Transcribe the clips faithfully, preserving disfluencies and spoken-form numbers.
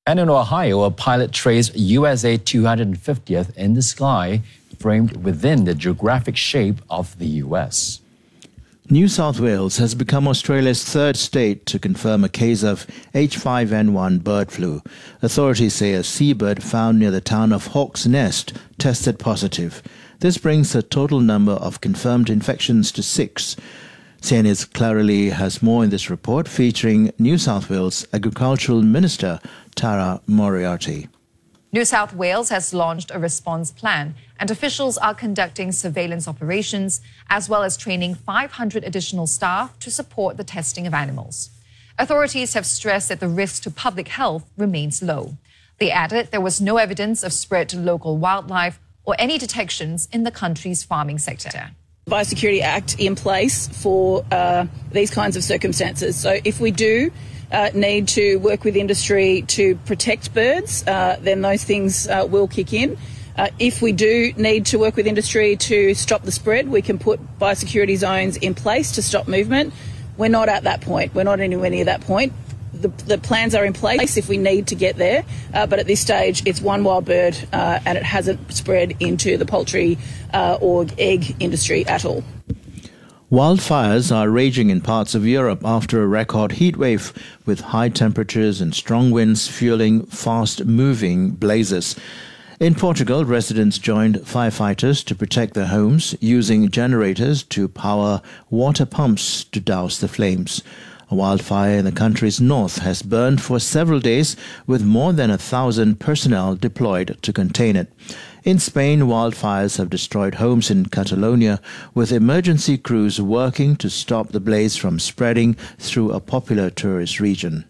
And in Ohio, a pilot traced U S A two hundred fiftieth in the sky, framed within the geographic shape of the U S. New South Wales has become Australia's third state to confirm a case of H five N one bird flu. Authorities say a seabird found near the town of Hawk's Nest tested positive. This brings the total number of confirmed infections to six. C N A's Clara Lee has more in this report featuring New South Wales Agricultural Minister Tara Moriarty. New South Wales has launched a response plan, and officials are conducting surveillance operations as well as training five hundred additional staff to support the testing of animals. Authorities have stressed that the risk to public health remains low. They added there was no evidence of spread to local wildlife or any detections in the country's farming sector. Biosecurity Act in place for uh, these kinds of circumstances. So if we do uh, need to work with industry to protect birds, uh, then those things uh, will kick in. Uh, if we do need to work with industry to stop the spread, we can put biosecurity zones in place to stop movement. We're not at that point. We're not anywhere near that point. The, the plans are in place if we need to get there, uh, but at this stage it's one wild bird uh, and it hasn't spread into the poultry uh, or egg industry at all. Wildfires are raging in parts of Europe after a record heatwave, with high temperatures and strong winds fueling fast-moving blazes. In Portugal, residents joined firefighters to protect their homes, using generators to power water pumps to douse the flames. A wildfire in the country's north has burned for several days, with more than a thousand personnel deployed to contain it. In Spain, wildfires have destroyed homes in Catalonia, with emergency crews working to stop the blaze from spreading through a popular tourist region.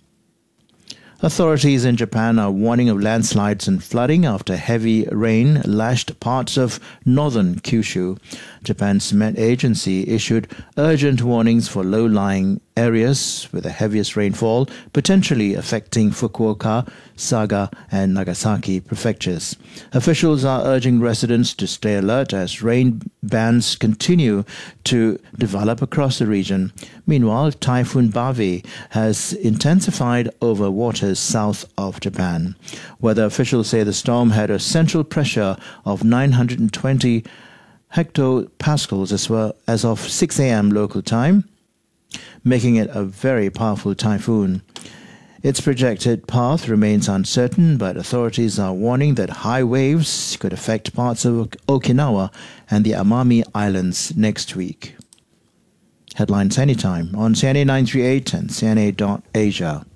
Authorities in Japan are warning of landslides and flooding after heavy rain lashed parts of northern Kyushu. Japan's Met Agency issued urgent warnings for low-lying areas with the heaviest rainfall, potentially affecting Fukuoka, Saga and Nagasaki prefectures. Officials are urging residents to stay alert as rain bands continue to develop across the region. Meanwhile, Typhoon Bave has intensified over waters south of Japan. Weather officials say the storm had a central pressure of nine hundred twenty hectopascals as well as of six a.m. local time, making it a very powerful typhoon. Its projected path remains uncertain, but authorities are warning that high waves could affect parts of Okinawa and the Amami Islands next week. Headlines anytime on C N A nine thirty-eight and C N A dot asia.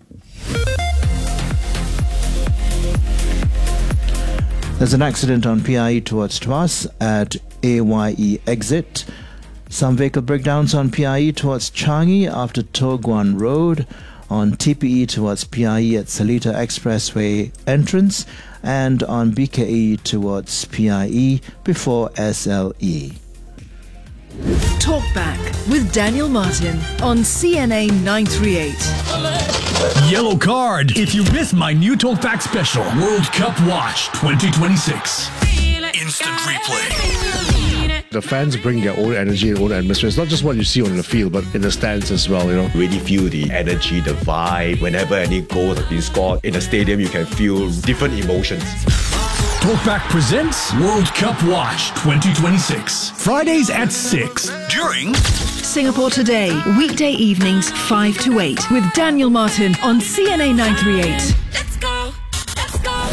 There's an accident on P I E towards Tuas at A Y E exit. Some vehicle breakdowns on P I E towards Changi after Toh Guan Road, on T P E towards P I E at Seletar Expressway entrance, and on B K E towards P I E before S L E. Talk Back with Daniel Martin on C N A nine thirty-eight. Yellow card if you miss my new Talk Back special, World Cup Watch twenty twenty-six. Instant replay. The fans bring their own energy and own atmosphere. It's not just what you see on the field, but in the stands as well, you know. Really feel the energy, the vibe. Whenever any goals have been scored in the stadium, you can feel different emotions. Talkback presents World Cup Watch twenty twenty-six. Fridays at six during Singapore Today, weekday evenings five to eight with Daniel Martin on C N A nine thirty-eight. Let's go, let's go.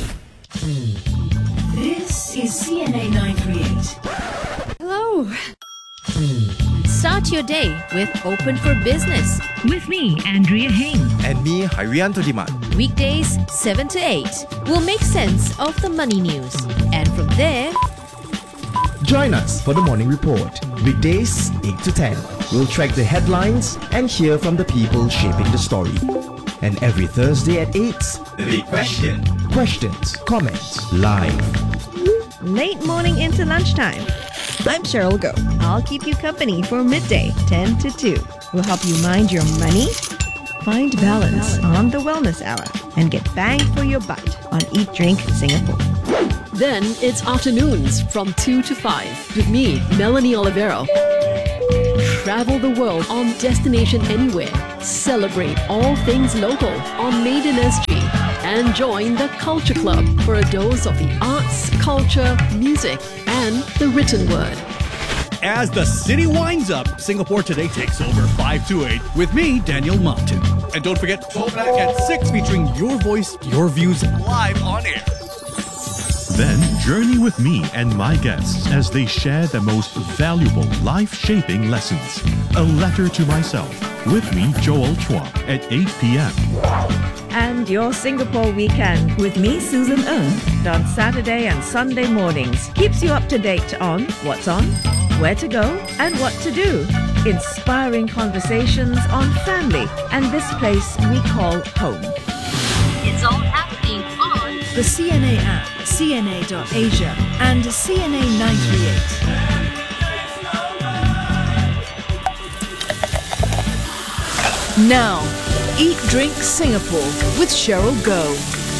This is C N A nine thirty-eight. Hello. Start your day with Open for Business. With me, Andrea Heng. And me, Harianto Diman. Weekdays seven to eight. We'll make sense of the money news. And from there, join us for the Morning Report. Weekdays eight to ten. We'll track the headlines and hear from the people shaping the story. And every Thursday at eight, The Big Question. Questions, comments, live. Late morning into lunchtime. I'm Cheryl Go. I'll keep you company for midday, ten to two. We'll help you mind your money, find balance on the Wellness Hour, and get bang for your buck on Eat Drink Singapore. Then it's afternoons from two to five with me, Melanie Olivero. Travel the world on Destination Anywhere. Celebrate all things local on Maiden S G and join the Culture Club for a dose of the arts, culture, music, and the written word. As the city winds up, Singapore Today takes over five to eight with me, Daniel Martin. And don't forget, Tall Black at six featuring your voice, your views live on air. Then journey with me and my guests as they share the most valuable life-shaping lessons. A Letter to Myself with me, Joel Chua, at eight p.m. And your Singapore weekend with me, Susan Ng, on Saturday and Sunday mornings keeps you up to date on what's on, where to go, and what to do. Inspiring conversations on family and this place we call home. It's all happening on the C N A app, C N A dot Asia, and C N A nine three eight. Now, Eat Drink Singapore with Cheryl Goh.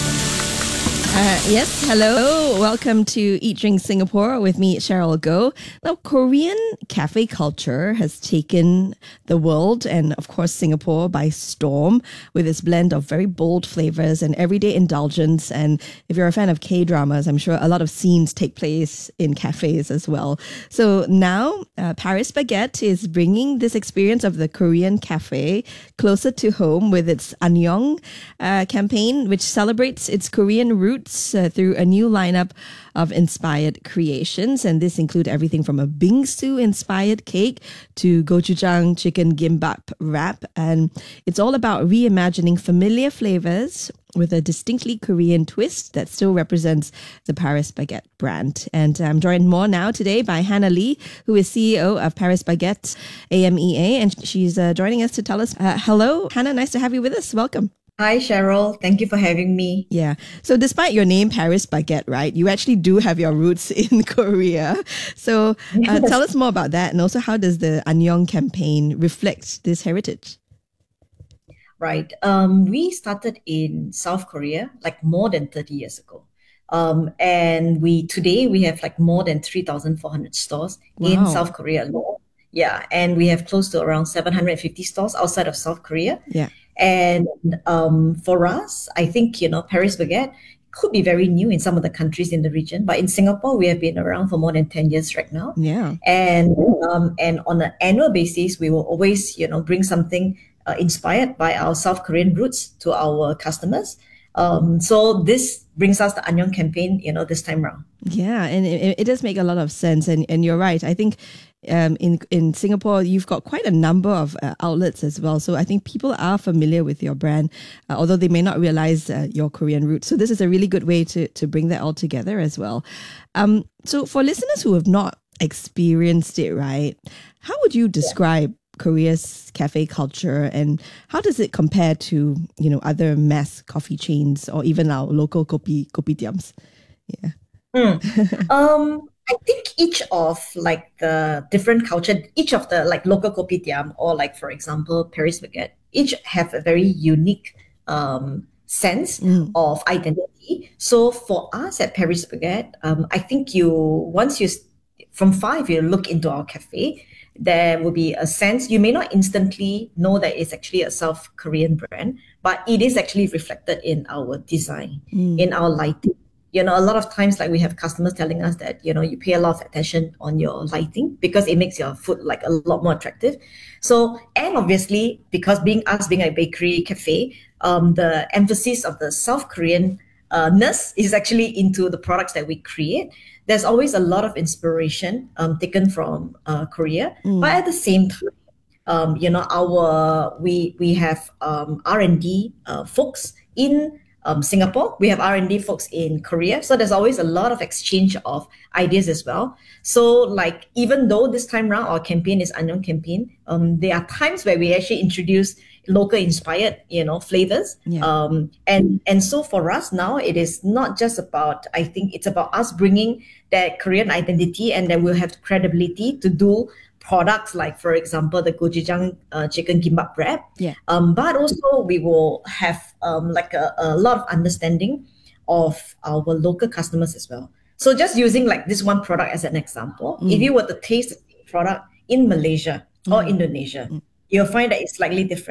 Uh, yes, hello. Welcome to Eat Drink Singapore with me, Cheryl Goh. Now, Korean cafe culture has taken the world and, of course, Singapore by storm with its blend of very bold flavors and everyday indulgence. And if you're a fan of K-dramas, I'm sure a lot of scenes take place in cafes as well. So now, uh, Paris Baguette is bringing this experience of the Korean cafe closer to home with its Annyeong uh, campaign, which celebrates its Korean roots Uh, through a new lineup of inspired creations. And this include everything from a bingsu inspired cake to gochujang chicken gimbap wrap. And it's all about reimagining familiar flavors with a distinctly Korean twist that still represents the Paris Baguette brand. And I'm joined more now today by Hannah Lee, who is C E O of Paris Baguette A M E A. And she's uh, joining us to tell us, uh, hello, Hannah, nice to have you with us. Welcome. Hi, Cheryl. Thank you for having me. Yeah. So despite your name, Paris Baguette, right, you actually do have your roots in Korea. So uh, tell us more about that. And also, how does the Annyeong campaign reflect this heritage? Right. Um, we started in South Korea like more than thirty years ago. Um, and we today we have like more than three thousand four hundred stores wow. in South Korea alone. Yeah. And we have close to around seven hundred fifty stores outside of South Korea. Yeah. And um, for us, I think, you know, Paris Baguette could be very new in some of the countries in the region. But in Singapore, we have been around for more than ten years right now. Yeah. And um, and on an annual basis, we will always, you know, bring something uh, inspired by our South Korean roots to our customers. Um, so this brings us the Annyeong campaign, you know, this time around. Yeah, and it, it does make a lot of sense. And, and you're right. I think um, in, in Singapore, you've got quite a number of uh, outlets as well. So I think people are familiar with your brand, uh, although they may not realize uh, your Korean roots. So this is a really good way to, to bring that all together as well. Um, so for listeners who have not experienced it, right, how would you describe yeah. Korea's cafe culture, and how does it compare to, you know, other mass coffee chains or even our local kopi kopitiams? Yeah. Mm. um, I think each of like the different culture, each of the like local kopitiam or like, for example, Paris Baguette, each have a very unique um, sense mm. of identity. So for us at Paris Baguette, um, I think you, once you, from five, you look into our cafe, there will be a sense, you may not instantly know that it's actually a South Korean brand, but it is actually reflected in our design, mm. in our lighting. You know, a lot of times, like we have customers telling us that, you know, you pay a lot of attention on your lighting because it makes your food like a lot more attractive. So, and obviously, because being us being a bakery cafe, um, the emphasis of the South Korean uh, ness is actually into the products that we create. There's always a lot of inspiration um, taken from uh, Korea, mm. but at the same time, um, you know, our we we have um, R and D uh, folks in um, Singapore. We have R and D folks in Korea, so there's always a lot of exchange of ideas as well. So, like, even though this time around our campaign is Annyeong campaign, um, there are times where we actually introduce local inspired, you know, flavors. Yeah. Um, and, and so for us now, it is not just about, I think it's about us bringing that Korean identity, and then we'll have credibility to do products like, for example, the gochujang uh, chicken gimbap wrap. Yeah. Um, but also we will have um, like a, a lot of understanding of our local customers as well. So just using like this one product as an example, mm. if you were to taste the product in Malaysia mm. or Indonesia, mm. you'll find that it's slightly different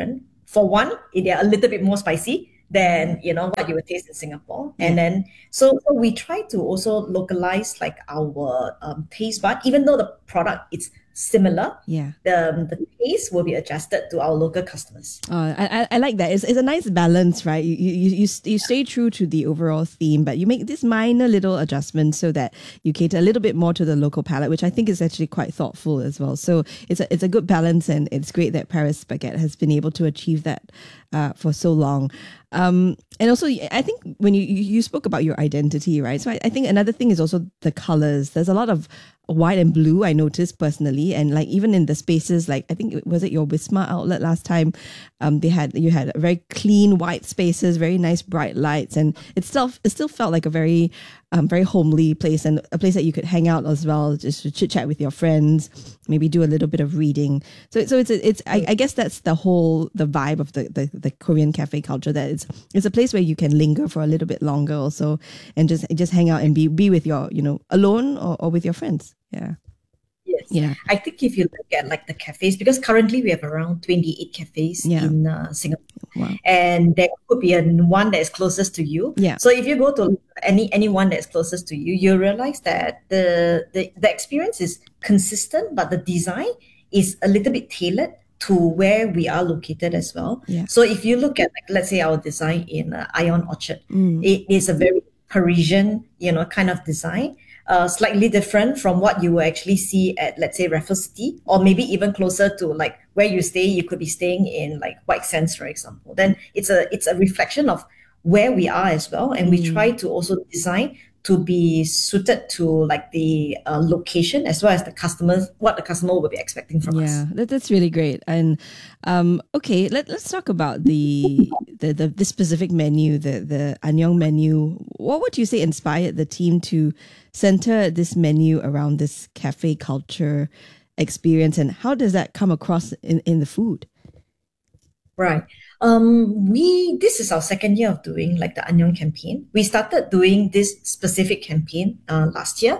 for one, they are a little bit more spicy than, you know, what you would taste in Singapore. And then, so, so we try to also localize like our um, taste bud, even though the product is similar, Yeah. the, the taste will be adjusted to our local customers. Uh, I, I I like that. It's, it's a nice balance, right? You, you you you stay true to the overall theme, but you make this minor little adjustment so that you cater a little bit more to the local palate, which I think is actually quite thoughtful as well. So it's a it's a good balance, and it's great that Paris Baguette has been able to achieve that uh, for so long. Um, and also, I think when you you you spoke about your identity, right? So I, I think another thing is also the colors. There's a lot of white and blue, I noticed personally, and like even in the spaces, like I think it was it your Wisma outlet last time, um, they had you had very clean white spaces, very nice bright lights, and it still it still felt like a very um, very homely place, and a place that you could hang out as well, just to chit chat with your friends, maybe do a little bit of reading. So so it's it's I, I guess that's the whole the vibe of the, the the Korean cafe culture, that it's it's a place where you can linger for a little bit longer also, and just just hang out and be be with your, you know, alone or, or with your friends. Yeah. Yes. Yeah. I think if you look at like the cafes, because currently we have around twenty-eight cafes Yeah. in uh, Singapore, Wow. and there could be a one that is closest to you. Yeah. So if you go to any any one that is closest to you, you realize that the, the the experience is consistent, but the design is a little bit tailored to where we are located as well. Yeah. So if you look at, like, let's say our design in uh, Ion Orchard, Mm. it is a very Parisian, you know, kind of design. Uh, slightly different from what you will actually see at, let's say, Raffles City, or maybe even closer to like where you stay. You could be staying in like White Sands, for example. Then it's a it's a reflection of where we are as well, and we try to also design to be suited to like the uh, location as well as the customers, what the customer will be expecting from us. Yeah, that, that's really great. And um, okay, let, let's talk about the, the the the specific menu, the the Anyong menu. What would you say inspired the team to center this menu around this cafe culture experience, and how does that come across in, in the food? Right. Um, we this is our second year of doing like the Anyong campaign. We started doing this specific campaign uh, last year,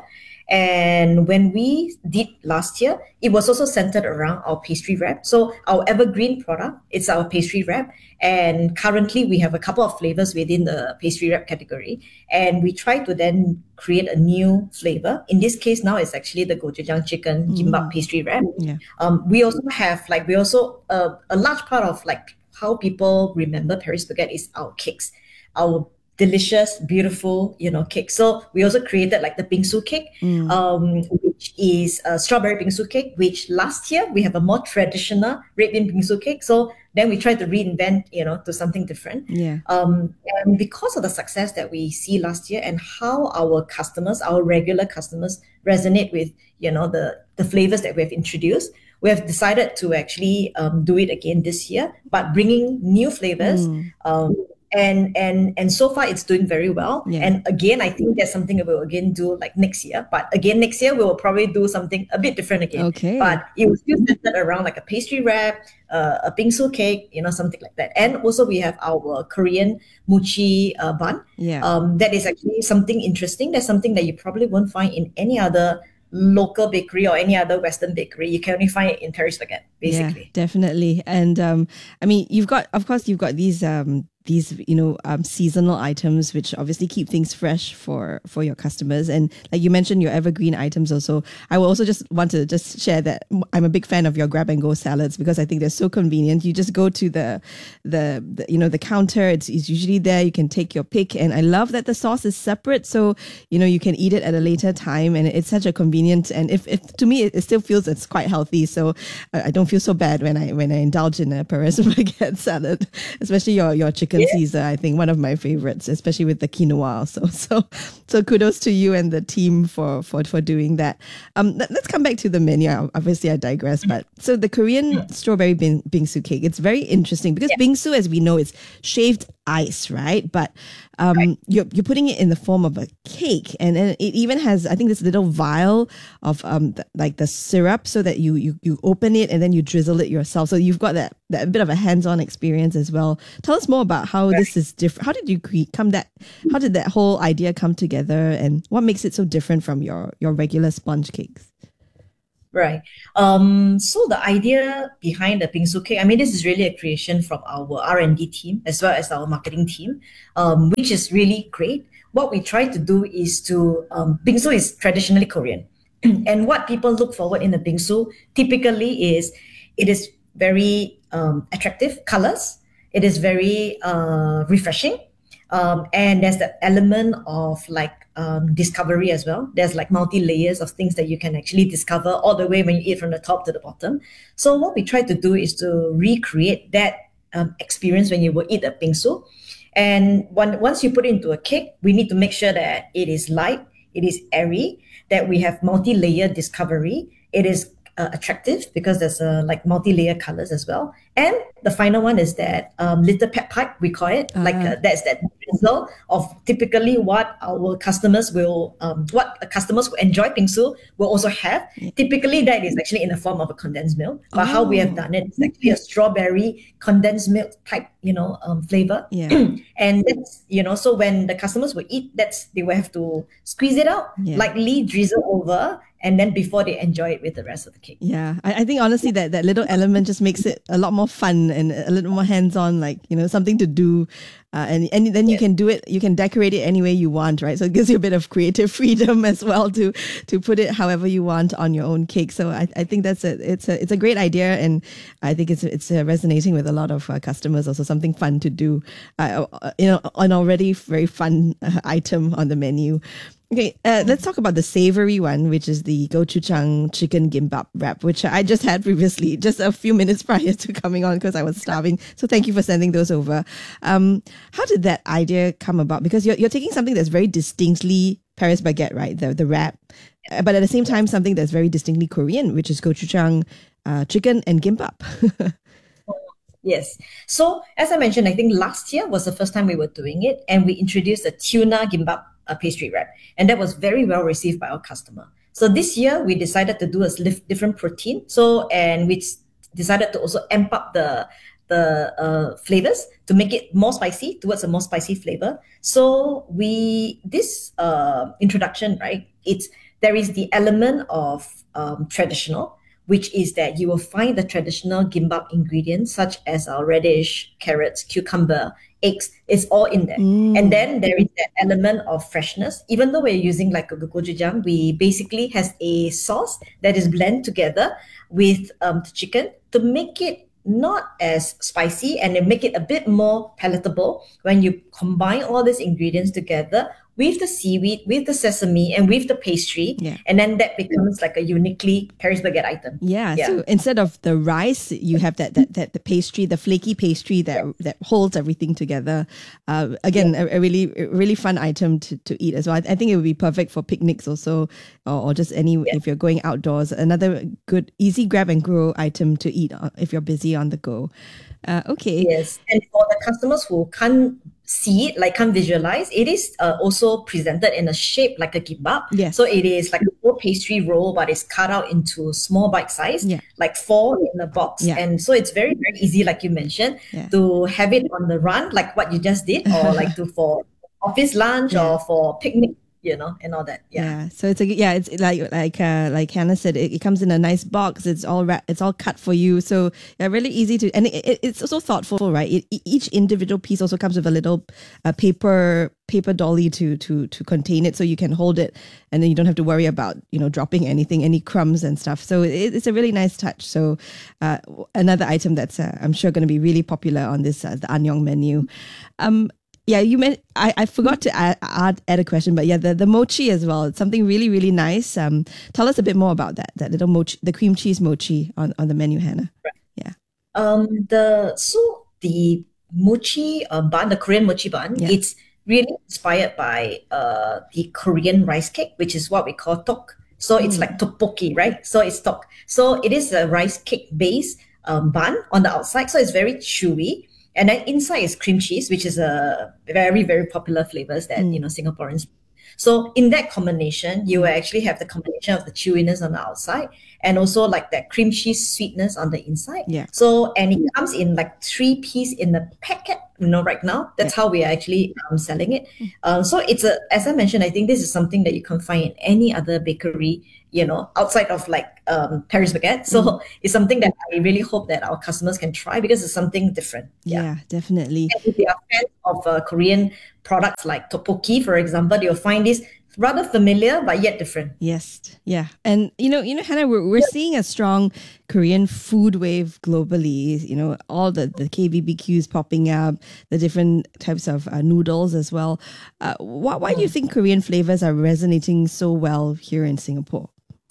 and when we did last year, it was also centered around our pastry wrap. So our evergreen product, it's our pastry wrap, and currently we have a couple of flavors within the pastry wrap category, and we try to then create a new flavor. In this case, now it's actually the gochujang chicken gimbap pastry wrap. Yeah. Um, we also have like we also uh, a large part of like how people remember Paris Baguette is our cakes, our delicious, beautiful, you know, cake. So we also created like the bingsu cake, Mm. um, which is a strawberry bingsu cake, which last year we have a more traditional red bean bingsu cake. So then we tried to reinvent, you know, to something different. Yeah. Um, and because of the success that we see last year and how our customers, our regular customers resonate with, you know, the, the flavors that we have introduced, we have decided to actually um, do it again this year, but bringing new flavors. Mm. Um, and and and so far it's doing very well. Yeah. And again, I think that's something that we'll again do like next year. But again, next year we will probably do something a bit different again. Okay. But it will still centered around like a pastry wrap, uh, a bingsu cake, you know, something like that. And also we have our Korean mochi uh, bun. Yeah. Um, that is actually something interesting. That's something that you probably won't find in any other local bakery or any other Western bakery. You can only find it in Paris Baguette, basically. Yeah, definitely. And um, I mean, you've got, of course, you've got these um, these you know um, seasonal items, which obviously keep things fresh for for your customers. And like you mentioned, your evergreen items also. I will also just want to just share that I'm a big fan of your grab and go salads, because I think they're so convenient. You just go to the the, the you know the counter. It's, it's usually there. You can take your pick, and I love that the sauce is separate, so you know you can eat it at a later time, and it's such a convenient. And if, if to me, it, it still feels it's quite healthy. So I, I don't feel so bad when I when I indulge in a Paris Baguette salad, especially your your chicken Yeah. Caesar. I think one of my favorites, especially with the quinoa also. So so kudos to you and the team for for for doing that. Um, let, let's come back to the menu. Obviously, I digress, but so the Korean strawberry bin, bingsu cake. It's very interesting because bingsu, as we know, is shaved ice, right? But um, right. you're you're putting it in the form of a cake, and then it even has, I think, this little vial of um th- like the syrup, so that you you you open it and then you drizzle it yourself. So you've got that that bit of a hands-on experience as well. Tell us more about how right. this is different. How did you create come that? How did that whole idea come together, and what makes it so different from your your regular sponge cakes? Right. Um, so the idea behind the bingsu cake, I mean, this is really a creation from our R and D team as well as our marketing team, um, which is really great. What we try to do is to, um, bingsu is traditionally Korean. And what people look forward in the bingsu typically is it is very um, attractive colors. It is very uh, refreshing. Um, and there's the element of like um, discovery as well. There's like multi-layers of things that you can actually discover all the way when you eat from the top to the bottom. So what we try to do is to recreate that um, experience when you will eat a bingsu. And one, once you put it into a cake, we need to make sure that it is light, it is airy, that we have multi-layer discovery. It is uh, attractive because there's uh, like multi-layer colors as well. And the final one is that um, little pet pipe, we call it. Uh-huh. Like uh, that's that drizzle of typically what our customers will, um, what customers who enjoy bingsu will also have. Yeah. Typically that is actually in the form of a condensed milk. But oh. how we have done it is actually a strawberry condensed milk type, you know, um, flavor. Yeah. And that's, you know, so when the customers will eat, that's, they will have to squeeze it out, yeah. lightly drizzle over, and then before they enjoy it with the rest of the cake. Yeah, I, I think honestly that, that little element just makes it a lot more fun and a little more hands-on, like, you know, something to do. Uh, and, and then you yeah. can do it, you can decorate it any way you want, right? So it gives you a bit of creative freedom as well to to put it however you want on your own cake. So I, I think that's a it's a it's a great idea, and I think it's it's uh, resonating with a lot of uh, customers. Also something fun to do, uh, you know, an already very fun uh, item on the menu. Okay, uh, let's talk about the savory one, which is the gochujang chicken gimbap wrap, which I just had previously, just a few minutes prior to coming on because I was starving. So thank you for sending those over. Um, how did that idea come about? Because you're you're taking something that's very distinctly Paris baguette, right? The the wrap, uh, but at the same time something that's very distinctly Korean, which is gochujang uh, chicken and gimbap. Yes. So as I mentioned, I think last year was the first time we were doing it, and we introduced a tuna gimbap a pastry wrap, and that was very well received by our customer. So this year we decided to do a different protein. So and we decided to also amp up the the uh, flavors to make it more spicy, towards a more spicy flavor. So we this uh, introduction, right? It's there is the element of um, traditional, which is that you will find the traditional gimbap ingredients such as our radish, carrots, cucumber, eggs, it's all in there. Mm. And then there is that element of freshness. Even though we're using like a gochujang, we basically has a sauce that is blended together with um, the chicken to make it not as spicy and then make it a bit more palatable when you combine all these ingredients together with the seaweed, with the sesame, and with the pastry. Yeah. And then that becomes like a uniquely Paris baguette item. Yeah, yeah. So instead of the rice, you have that that, that the pastry, the flaky pastry that yeah. that holds everything together. Uh, again, yeah. a, a really a really fun item to, to eat as well. I, I think it would be perfect for picnics also, or, or just any, yeah. if you're going outdoors. Another good, easy grab and go item to eat if you're busy on the go. Uh, okay. Yes. And for the customers who can't see it, like can't visualize, it is uh, also presented in a shape like a gimbap. Yes. So it is like a full pastry roll, but it's cut out into small bite size, yeah. like four in a box. Yeah. And so it's very, very easy, like you mentioned, yeah. to have it on the run, like what you just did, or like to for office lunch yeah. or for picnic, you know, and all that. Yeah. yeah. So it's a yeah. It's like like uh, like Hannah said, it, it comes in a nice box. It's all wrap, it's all cut for you. So yeah, really easy to, and it, it, it's also thoughtful, right? It, each individual piece also comes with a little uh, paper paper dolly to to to contain it, so you can hold it, and then you don't have to worry about you know dropping anything, any crumbs and stuff. So it, it's a really nice touch. So uh, another item that's uh, I'm sure going to be really popular on this uh, the Anyong menu. Um, Yeah, you meant I, I forgot to add, add add a question, but yeah, the, the mochi as well. It's something really, really nice. Um, tell us a bit more about that, that little mochi, the cream cheese mochi on, on the menu, Hannah. Right. Yeah. Um, the so the mochi uh, bun, the Korean mochi bun, yeah. it's really inspired by uh the Korean rice cake, which is what we call tok. So mm. it's like tteokbokki, right? So it's tok. So it is a rice cake based um, bun on the outside. So it's very chewy. And then inside is cream cheese, which is a very, very popular flavors that, mm. you know, Singaporeans. So in that combination, you will actually have the combination of the chewiness on the outside and also like that cream cheese sweetness on the inside. Yeah. So, and it comes in like three piece in the packet you know, right now. That's how we are actually um, selling it. Um, so it's a, as I mentioned, I think this is something that you can't find in any other bakery, you know, outside of like um, Paris Baguette. So mm. it's something that I really hope that our customers can try because it's something different. Yeah, yeah definitely. And if they are fans of uh, Korean products like tteokbokki, for example, you'll find this rather familiar but yet different. Yes, yeah, and you know, you know, Hannah, we're we're seeing a strong Korean food wave globally. You know, all the the K B B Qs popping up, the different types of uh, noodles as well. Uh, why why do you think Korean flavors are resonating so well here in Singapore?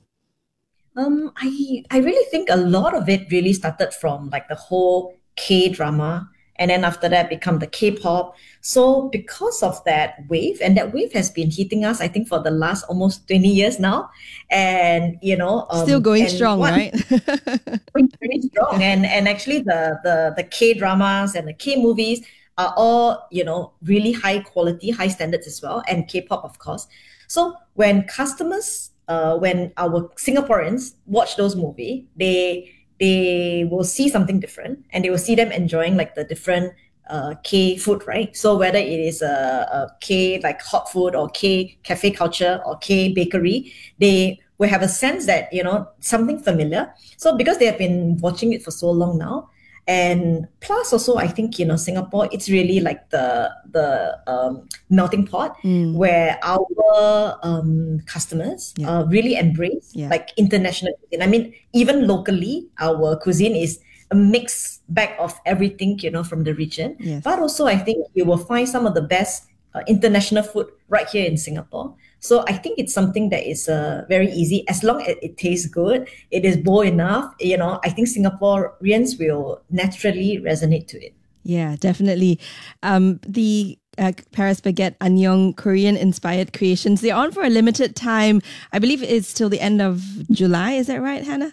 Um, I I really think a lot of it really started from like the whole K drama. And then after that become the K-pop. So because of that wave, and that wave has been hitting us, I think, for the last almost twenty years now. And, you know... Um, Still going strong, what, right? going very strong. And, and actually the, the, the K-dramas and the K-movies are all, you know, really high quality, high standards as well. And K-pop, of course. So when customers, uh, when our Singaporeans watch those movies, they... they will see something different and they will see them enjoying like the different uh, K food, right? So whether it is a, a K like hot food or K cafe culture or K bakery, they will have a sense that, you know, something familiar. So because they have been watching it for so long now, and plus also I think, you know, Singapore, it's really like the the um, melting pot mm. where our um, customers yeah. uh, really embrace yeah. like international cuisine. I mean, even locally, our cuisine is a mixed bag of everything, you know, from the region. Yes. But also I think you will find some of the best uh, international food right here in Singapore. So I think it's something that is uh, very easy. As long as it tastes good, it is bold enough, you know, I think Singaporeans will naturally resonate to it. Yeah, definitely. Um, the uh, Paris Baguette Annyeong Korean-inspired creations, they're on for a limited time. I believe it's till the end of July. Is that right, Hannah?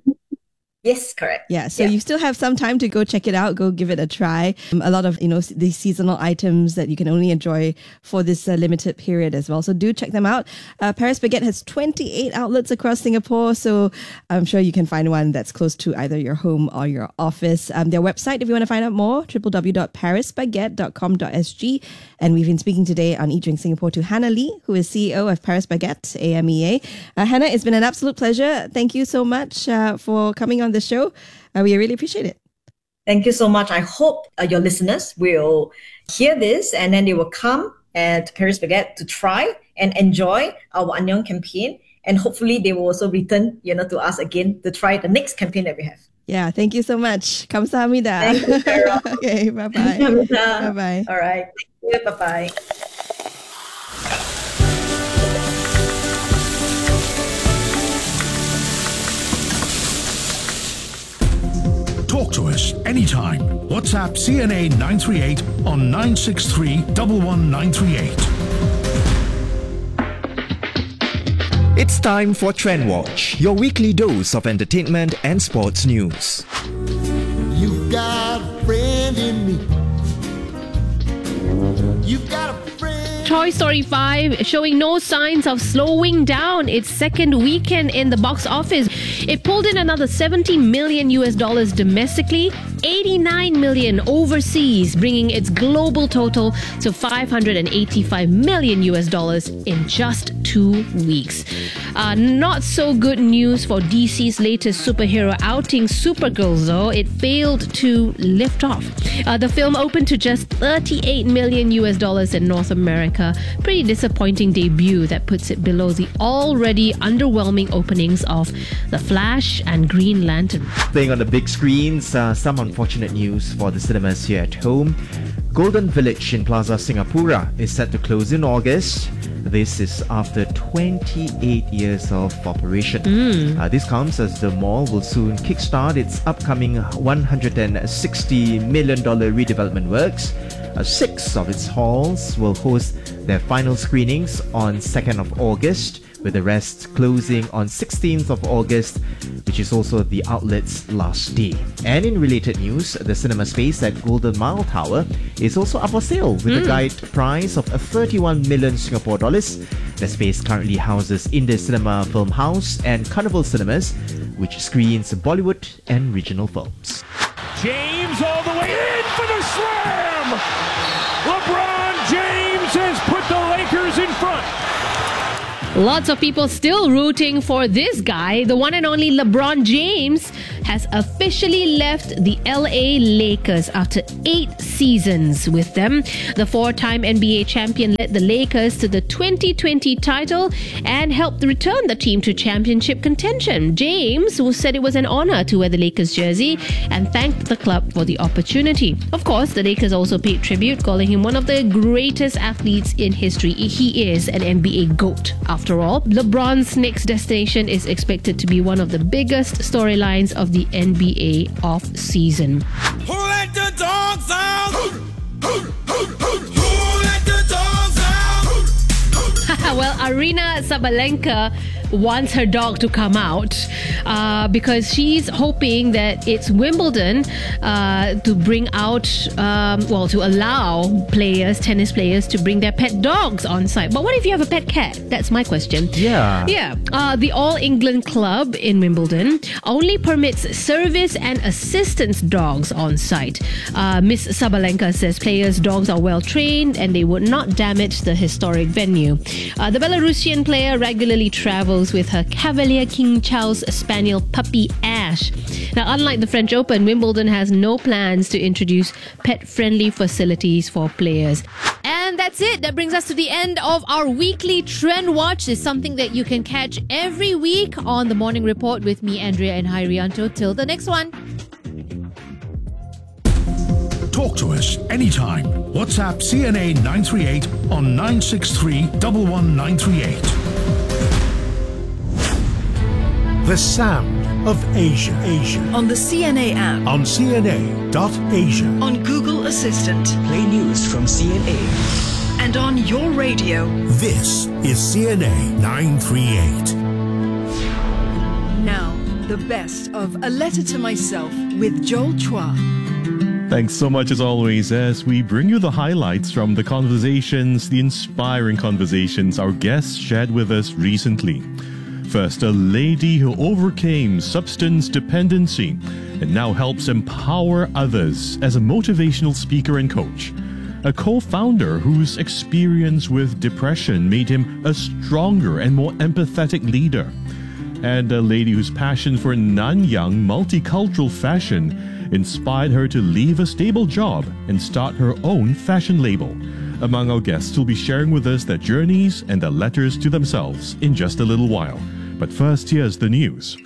Yes, correct. Yeah, so yeah. you still have some time to go check it out, go give it a try. Um, a lot of, you know, these seasonal items that you can only enjoy for this uh, limited period as well. So do check them out. Uh, Paris Baguette has twenty-eight outlets across Singapore, so I'm sure you can find one that's close to either your home or your office. Um, their website, if you want to find out more, w w w dot paris baguette dot com dot s g. And we've been speaking today on Eat Drink Singapore to Hannah Lee, who is C E O of Paris Baguette, A M E A. Uh, Hannah, it's been an absolute pleasure. Thank you so much uh, for coming on the show. Uh, we really appreciate it. Thank you so much. I hope uh, your listeners will hear this and then they will come uh, to Paris Baguette to try and enjoy our Annyeong campaign. And hopefully they will also return, you know, to us again to try the next campaign that we have. Yeah, thank you so much. Kamsahamnida. Thank you, Sarah. Okay, bye-bye. Bye-bye. All right. Thank you. Bye-bye. Talk to us anytime. WhatsApp C N A nine three eight on nine six three, one one nine three eight. It's time for Trend Watch, your weekly dose of entertainment and sports news. You've got a friend in me. You've got a friend. Toy Story five showing no signs of slowing down its second weekend in the box office. It pulled in another seventy million U S dollars domestically, eighty-nine million overseas, bringing its global total to five hundred eighty-five million U S dollars in just two weeks. Uh, not so good news for D C's latest superhero outing, Supergirl, though. It failed to lift off. Uh, the film opened to just thirty-eight million U S dollars in North America. Pretty disappointing debut that puts it below the already underwhelming openings of The Flash and Green Lantern. Playing on the big screens, uh, some unfortunate news for the cinemas here at home. Golden Village in Plaza Singapura is set to close in August. This is after twenty-eight years of operation. Mm. Uh, this comes as the mall will soon kickstart its upcoming one hundred sixty million dollars redevelopment works. Uh, six of its halls will host their final screenings on second of August, with the rest closing on sixteenth of August, which is also the outlet's last day. And in related news, the cinema space at Golden Mile Tower is also up for sale with mm. a guide price of thirty-one million Singapore dollars. The space currently houses Indus Cinema Film House and Carnival Cinemas, which screens Bollywood and regional films. James all the way in for the slam! LeBron James has put the Lakers in front. Lots of people still rooting for this guy. The one and only LeBron James has officially left the L A Lakers after eight seasons with them. The four-time N B A champion led the Lakers to the twenty twenty title and helped return the team to championship contention. James, who said it was an honor to wear the Lakers jersey, and thanked the club for the opportunity. Of course, the Lakers also paid tribute, calling him one of the greatest athletes in history. He is an N B A GOAT, after all. LeBron's next destination is expected to be one of the biggest storylines of the N B A off-season. Who let the dogs out? Who let the dogs out? Well, Aryna Sabalenka wants her dog to come out uh, because she's hoping that it's Wimbledon uh, to bring out, um, well, to allow players, tennis players, to bring their pet dogs on site. But what if you have a pet cat? That's my question. Yeah. Yeah. Uh, the All England Club in Wimbledon only permits service and assistance dogs on site. Uh, Miss Sabalenka says players' dogs are well trained and they would not damage the historic venue. Uh, the Belarusian player regularly travels with her Cavalier King Charles Spaniel puppy Ash. Now, unlike the French Open, Wimbledon has no plans to introduce pet-friendly facilities for players. And that's it. That brings us to the end of our weekly Trend Watch. It's something that you can catch every week on the Morning Report with me, Andrea and Hairianto. Till the next one. Talk to us anytime. WhatsApp C N A nine three eight on nine six three, one one nine three eight. The sound of Asia. Asia. On the C N A app. On C N A dot Asia. On Google Assistant. Play news from C N A. And on your radio. This is C N A nine three eight. Now, the best of A Letter to Myself with Joel Chua. Thanks so much as always as we bring you the highlights from the conversations, the inspiring conversations our guests shared with us recently. First, a lady who overcame substance dependency and now helps empower others as a motivational speaker and coach. A co-founder whose experience with depression made him a stronger and more empathetic leader. And a lady whose passion for Nanyang multicultural fashion inspired her to leave a stable job and start her own fashion label. Among our guests who'll be sharing with us their journeys and their letters to themselves in just a little while. But first, here's the news.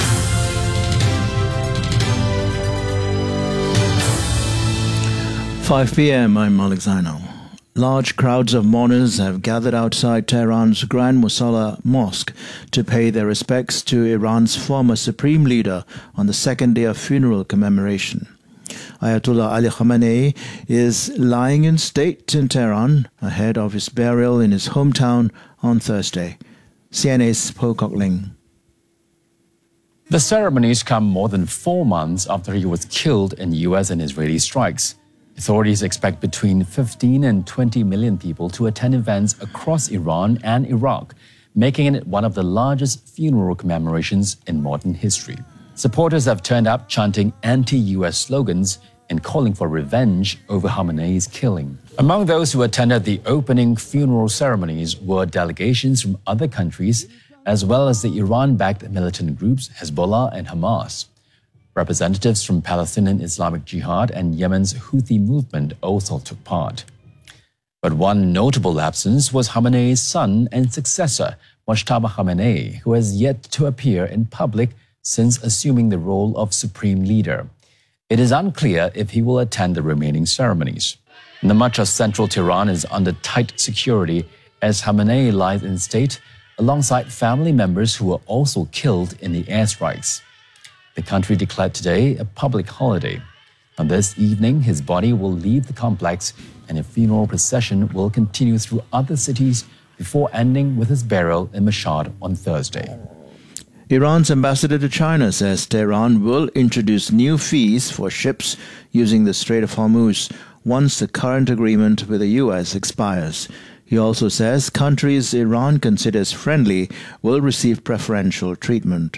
five p.m. I'm Malik Zainal. Large crowds of mourners have gathered outside Tehran's Grand Musalla Mosque to pay their respects to Iran's former supreme leader on the second day of funeral commemoration. Ayatollah Ali Khamenei is lying in state in Tehran ahead of his burial in his hometown on Thursday. C N A's Pocock Ling. The ceremonies come more than four months after he was killed in U S and Israeli strikes. Authorities expect between fifteen and twenty million people to attend events across Iran and Iraq, making it one of the largest funeral commemorations in modern history. Supporters have turned up chanting anti-U S slogans and calling for revenge over Khamenei's killing. Among those who attended the opening funeral ceremonies were delegations from other countries, as well as the Iran-backed militant groups Hezbollah and Hamas. Representatives from Palestinian Islamic Jihad and Yemen's Houthi movement also took part. But one notable absence was Khamenei's son and successor, Mojtaba Khamenei, who has yet to appear in public since assuming the role of supreme leader. It is unclear if he will attend the remaining ceremonies. The much of central Tehran is under tight security as Khamenei lies in state alongside family members who were also killed in the airstrikes. The country declared today a public holiday. On this evening, his body will leave the complex and a funeral procession will continue through other cities before ending with his burial in Mashhad on Thursday. Iran's ambassador to China says Tehran will introduce new fees for ships using the Strait of Hormuz once the current agreement with the U S expires. He also says countries Iran considers friendly will receive preferential treatment.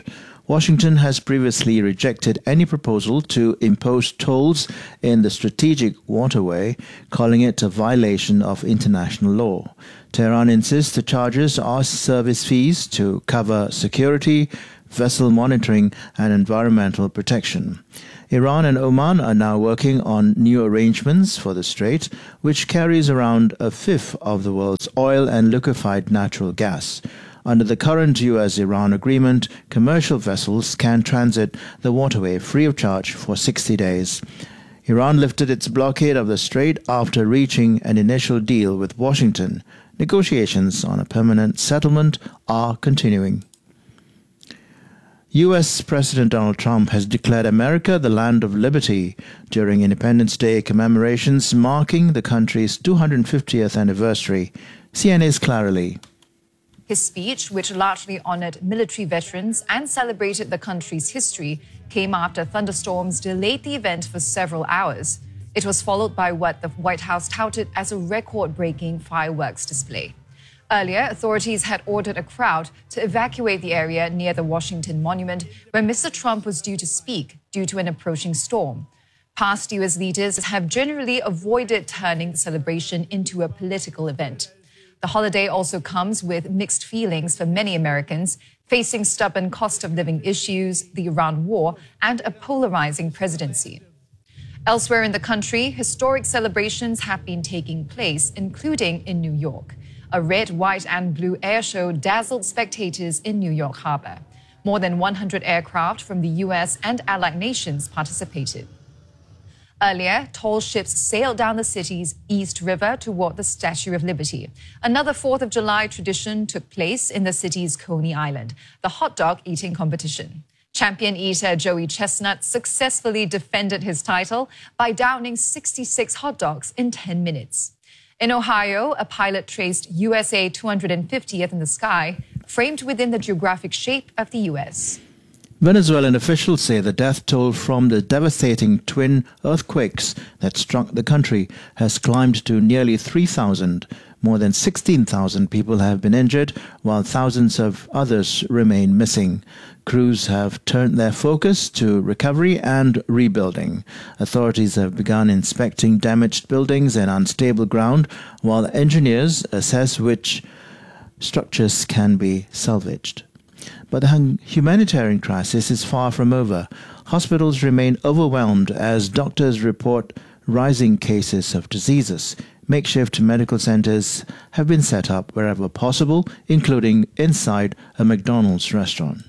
Washington has previously rejected any proposal to impose tolls in the strategic waterway, calling it a violation of international law. Tehran insists the charges are service fees to cover security, vessel monitoring and environmental protection. Iran and Oman are now working on new arrangements for the strait, which carries around a fifth of the world's oil and liquefied natural gas. Under the current U S Iran agreement, commercial vessels can transit the waterway free of charge for sixty days. Iran lifted its blockade of the strait after reaching an initial deal with Washington. Negotiations on a permanent settlement are continuing. U S President Donald Trump has declared America the land of liberty during Independence Day commemorations marking the country's two hundred fiftieth anniversary. C N A's Clara Lee. His speech, which largely honored military veterans and celebrated the country's history, came after thunderstorms delayed the event for several hours. It was followed by what the White House touted as a record-breaking fireworks display. Earlier, authorities had ordered a crowd to evacuate the area near the Washington Monument, where Mister Trump was due to speak due to an approaching storm. Past U S leaders have generally avoided turning the celebration into a political event. The holiday also comes with mixed feelings for many Americans, facing stubborn cost of living issues, the Iran war, and a polarizing presidency. Elsewhere in the country, historic celebrations have been taking place, including in New York. A red, white, and blue air show dazzled spectators in New York Harbor. More than one hundred aircraft from the U S and allied nations participated. Earlier, tall ships sailed down the city's East River toward the Statue of Liberty. Another fourth of July tradition took place in the city's Coney Island, the hot dog eating competition. Champion eater Joey Chestnut successfully defended his title by downing sixty-six hot dogs in ten minutes. In Ohio, a pilot traced U S A two hundred fiftieth in the sky, framed within the geographic shape of the U S. Venezuelan officials say the death toll from the devastating twin earthquakes that struck the country has climbed to nearly three thousand. More than sixteen thousand people have been injured, while thousands of others remain missing. Crews have turned their focus to recovery and rebuilding. Authorities have begun inspecting damaged buildings and unstable ground, while engineers assess which structures can be salvaged. But the humanitarian crisis is far from over. Hospitals remain overwhelmed as doctors report rising cases of diseases. Makeshift medical centers have been set up wherever possible, including inside a McDonald's restaurant.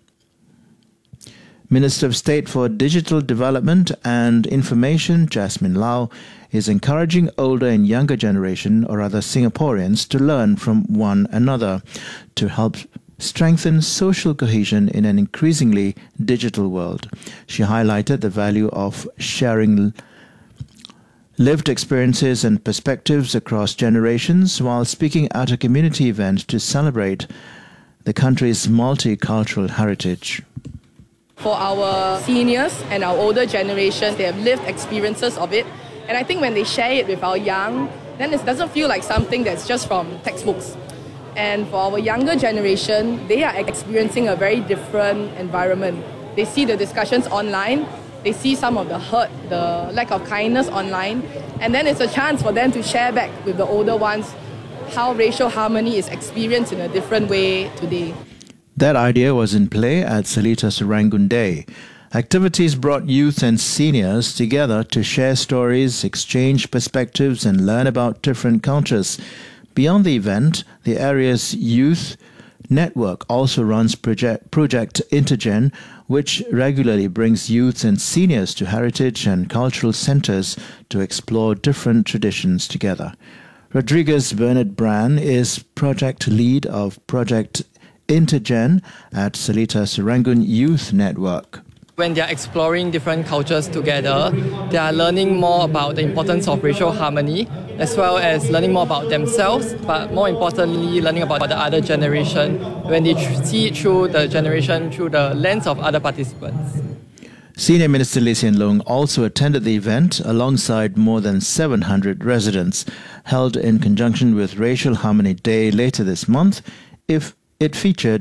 Minister of State for Digital Development and Information, Jasmine Lau, is encouraging older and younger generation, or other Singaporeans, to learn from one another to help strengthen social cohesion in an increasingly digital world. She highlighted the value of sharing lived experiences and perspectives across generations while speaking at a community event to celebrate the country's multicultural heritage. For our seniors and our older generation, they have lived experiences of it. And I think when they share it with our young, then it doesn't feel like something that's just from textbooks. And for our younger generation, they are experiencing a very different environment. They see the discussions online, they see some of the hurt, the lack of kindness online, and then it's a chance for them to share back with the older ones how racial harmony is experienced in a different way today. That idea was in play at Seletar Serangoon Day. Activities brought youth and seniors together to share stories, exchange perspectives, and learn about different cultures. Beyond the event, the area's youth network also runs Project, Project Intergen, which regularly brings youths and seniors to heritage and cultural centers to explore different traditions together. Rodriguez Bernard Bran is project lead of Project Intergen at Seletar Serangoon Youth Network. When they are exploring different cultures together, they are learning more about the importance of racial harmony, as well as learning more about themselves, but more importantly, learning about the other generation when they tr- see it through the generation, through the lens of other participants. Senior Minister Lee Hsien Loong also attended the event alongside more than seven hundred residents, held in conjunction with Racial Harmony Day later this month. If it featured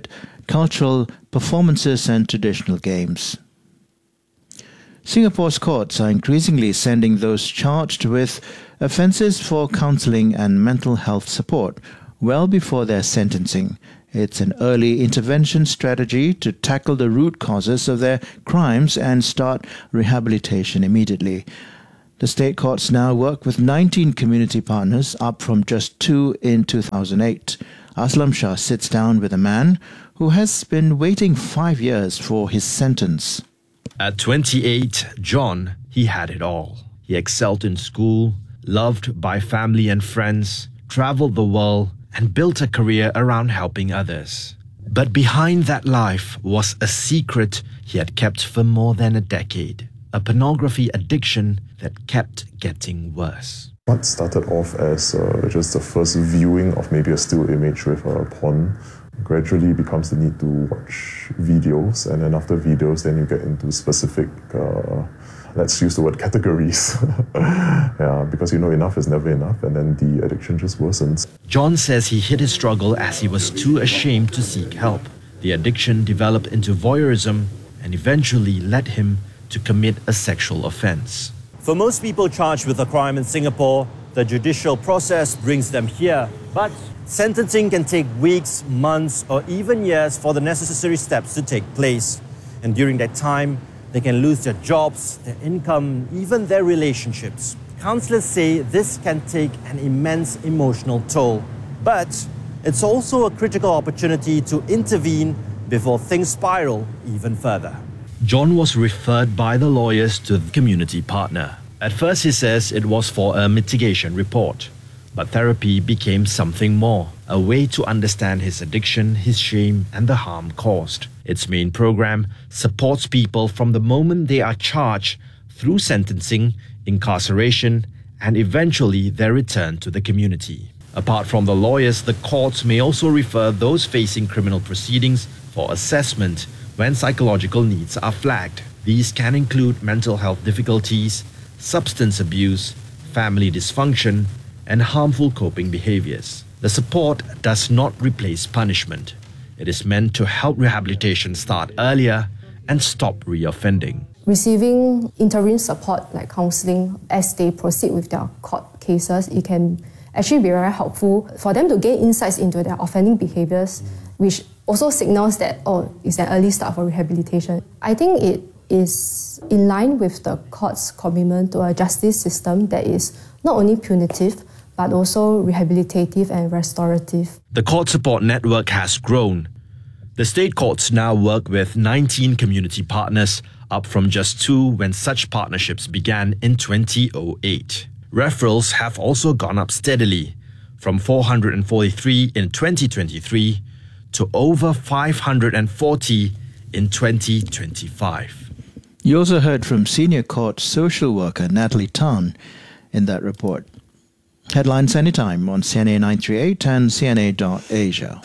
cultural performances and traditional games. Singapore's courts are increasingly sending those charged with offences for counselling and mental health support well before their sentencing. It's an early intervention strategy to tackle the root causes of their crimes and start rehabilitation immediately. The state courts now work with nineteen community partners, up from just two in two thousand eight. Aslam Shah sits down with a man who has been waiting five years for his sentence. At twenty-eight, John, he had it all. He excelled in school, loved by family and friends, traveled the world, and built a career around helping others. But behind that life was a secret he had kept for more than a decade, a pornography addiction that kept getting worse. What started off as uh, just the first viewing of maybe a still image with a porn gradually becomes the need to watch videos, and then after videos then you get into specific, uh, let's use the word categories. Yeah, because you know enough is never enough, and then the addiction just worsens. John says he hid his struggle as he was too ashamed to seek help. The addiction developed into voyeurism and eventually led him to commit a sexual offence. For most people charged with a crime in Singapore, the judicial process brings them here. But sentencing can take weeks, months, or even years for the necessary steps to take place. And during that time, they can lose their jobs, their income, even their relationships. Counsellors say this can take an immense emotional toll. But it's also a critical opportunity to intervene before things spiral even further. John was referred by the lawyers to the community partner. At first, he says it was for a mitigation report. But therapy became something more, a way to understand his addiction, his shame, and the harm caused. Its main program supports people from the moment they are charged through sentencing, incarceration, and eventually their return to the community. Apart from the lawyers, the courts may also refer those facing criminal proceedings for assessment when psychological needs are flagged. These can include mental health difficulties, substance abuse, family dysfunction, and harmful coping behaviors. The support does not replace punishment. It is meant to help rehabilitation start earlier and stop reoffending. Receiving interim support like counselling as they proceed with their court cases, it can actually be very helpful for them to gain insights into their offending behaviors, which also signals that, oh, it's an early start for rehabilitation. I think it is in line with the court's commitment to a justice system that is not only punitive, but also rehabilitative and restorative. The court support network has grown. The state courts now work with nineteen community partners, up from just two when such partnerships began in twenty oh eight. Referrals have also gone up steadily, from four hundred forty-three in twenty twenty-three to over five hundred forty in twenty twenty-five. You also heard from senior court social worker Natalie Tan in that report. Headlines anytime on C N A nine thirty-eight and C N A dot Asia.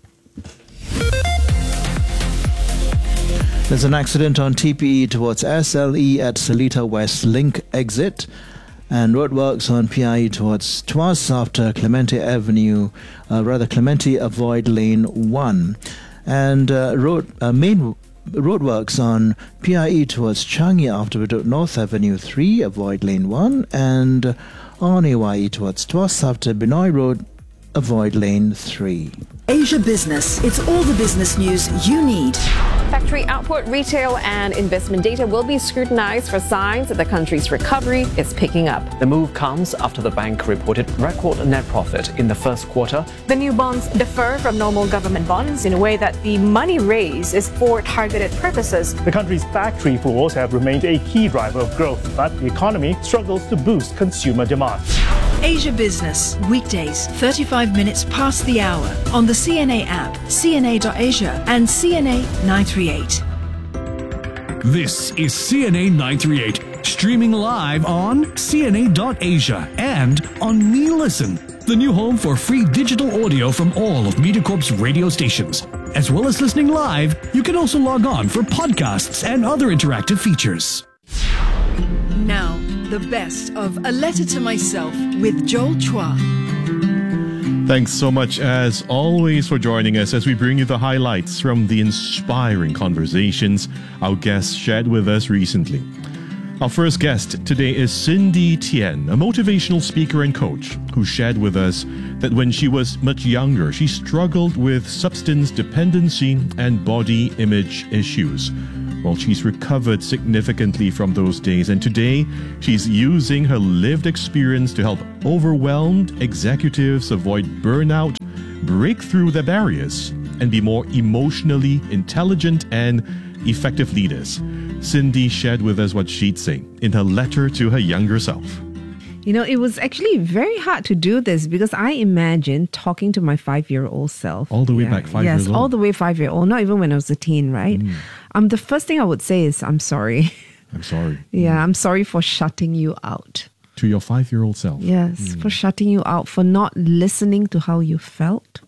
There's an accident on T P E towards S L E at Seletar West Link exit, and roadworks on P I E towards Tuas after Clementi Avenue, uh, rather Clementi avoid lane one, and uh, road uh, main roadworks on P I E towards Changi after Bedok North Avenue three avoid lane one, and on A Y E towards Tuas after Benoi Road avoid lane three. Asia Business. It's all the business news you need. Factory output, retail and investment data will be scrutinized for signs that the country's recovery is picking up. The move comes after the bank reported record net profit in the first quarter. The new bonds differ from normal government bonds in a way that the money raised is for targeted purposes. The country's factory floors have remained a key driver of growth, but the economy struggles to boost consumer demand. Asia Business, weekdays, thirty-five minutes past the hour on the C N A app, C N A dot Asia and C N A nine thirty-eight. This is C N A nine thirty-eight, streaming live on C N A dot Asia and on MeListen, the new home for free digital audio from all of MediaCorp's radio stations. As well as listening live, you can also log on for podcasts and other interactive features. Now, the best of A Letter to Myself with Joel Chua. Thanks so much, as always, for joining us as we bring you the highlights from the inspiring conversations our guests shared with us recently. Our first guest today is Cindy Tien, a motivational speaker and coach who shared with us that when she was much younger, she struggled with substance dependency and body image issues. Well, she's recovered significantly from those days, and today she's using her lived experience to help overwhelmed executives avoid burnout, break through their barriers, and be more emotionally intelligent and effective leaders. Cindy shared with us what she'd say in her letter to her younger self. You know, it was actually very hard to do this because I imagine talking to my five-year-old self. All the way yeah, back five yes, years old? Yes, all the way five-year-old, not even when I was a teen, right? Mm. Um, the first thing I would say is, I'm sorry. I'm sorry. yeah, mm. I'm sorry for shutting you out. To your five-year-old self? Yes, mm. for shutting you out, for not listening to how you felt,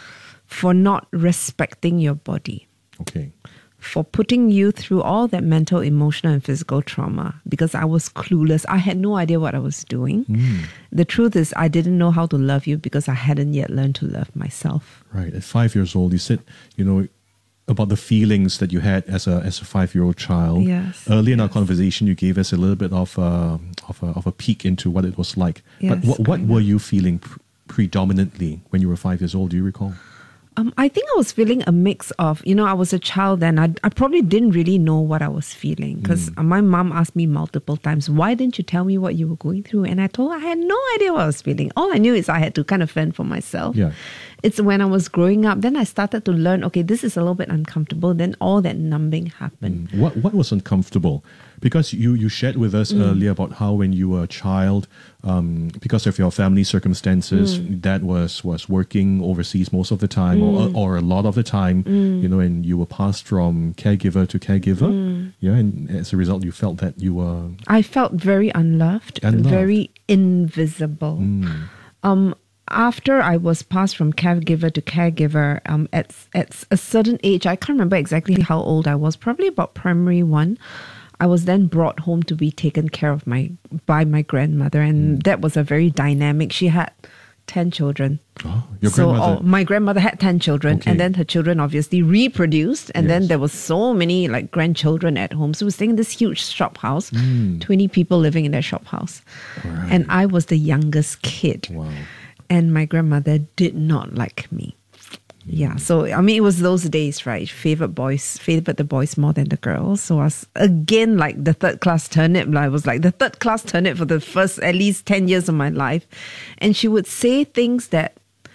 for not respecting your body. Okay. For putting you through all that mental, emotional, and physical trauma because I was clueless. I had no idea what I was doing. Mm. The truth is, I didn't know how to love you because I hadn't yet learned to love myself. Right. At five years old, you said, you know, about the feelings that you had as a as a five-year-old child. Yes. Early in yes. our conversation, you gave us a little bit of a, of a, of a peek into what it was like. Yes, but what, what were you feeling pr- predominantly when you were five years old? Do you recall? Um, I think I was feeling a mix of, you know, I was a child then. I, I probably didn't really know what I was feeling because mm. my mom asked me multiple times, why didn't you tell me what you were going through? And I told her I had no idea what I was feeling. All I knew is I had to kind of fend for myself. Yeah. It's when I was growing up, then I started to learn, okay, this is a little bit uncomfortable. Then all that numbing happened. Mm. What what was uncomfortable? Because you, you shared with us mm. earlier about how when you were a child, um, because of your family circumstances, mm. dad was, was working overseas most of the time mm. or, or a lot of the time, mm. you know, and you were passed from caregiver to caregiver. Mm. Yeah, and as a result, you felt that you were... I felt very unloved, unloved. very invisible. Mm. Um. After I was passed from caregiver to caregiver, um, at, at a certain age, I can't remember exactly how old I was, probably about primary one, I was then brought home to be taken care of my by my grandmother. And mm. that was a very dynamic, she had ten children. Oh, your so grandmother? Oh, my grandmother had ten children, okay. and then her children obviously reproduced, and yes. then there was so many like grandchildren at home. So we were staying in this huge shop house, mm. twenty people living in that shop house. Right. And I was the youngest kid. Wow. And my grandmother did not like me. Yeah, so I mean, it was those days, right? Favorite boys, favored the boys more than the girls. So I was again like the third class turnip. I was like the third class turnip for the first at least ten years of my life. And she would say things that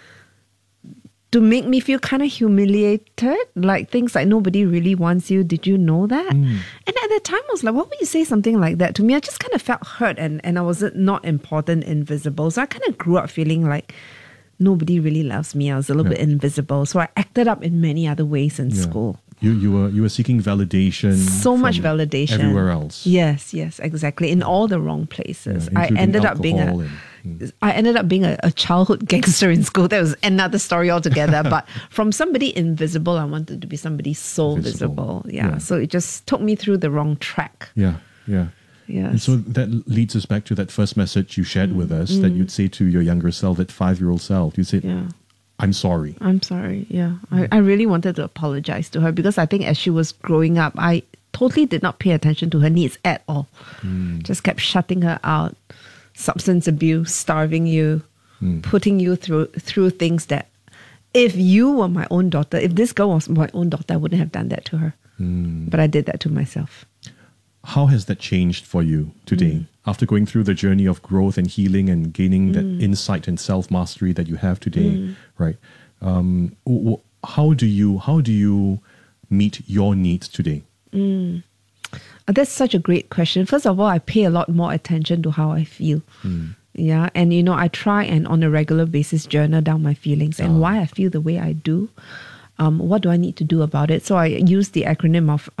to make me feel kind of humiliated, like things like nobody really wants you. Did you know that? Mm. And at the time, I was like, why would you say something like that to me? I just kind of felt hurt and, and I was not important, invisible. So I kind of grew up feeling like nobody really loves me. I was a little yeah. bit invisible. So I acted up in many other ways in yeah. school. You you were you were seeking validation. So much validation. Everywhere else. Yes, yes, exactly. In all the wrong places. Yeah, I ended up being a and, mm. I ended up being a, a childhood gangster in school. That was another story altogether. But from somebody invisible, I wanted to be somebody so visible. visible. Yeah. yeah. So it just took me through the wrong track. Yeah, yeah. Yes. And so that leads us back to that first message you shared mm. with us mm. that you'd say to your younger self, that five-year-old self. You said, yeah. I'm sorry. I'm sorry, yeah. I, I really wanted to apologize to her because I think as she was growing up, I totally did not pay attention to her needs at all. Mm. Just kept shutting her out. Substance abuse, starving you, mm. putting you through through things that if you were my own daughter, if this girl was my own daughter, I wouldn't have done that to her. Mm. But I did that to myself. How has that changed for you today? Mm. After going through the journey of growth and healing and gaining Mm. that insight and self-mastery that you have today, Mm. right? Um, w- w- how do you how do you meet your needs today? Mm. That's such a great question. First of all, I pay a lot more attention to how I feel. Mm. Yeah, and you know, I try and on a regular basis journal down my feelings and Ah. why I feel the way I do. Um, what do I need to do about it? So I use the acronym of um,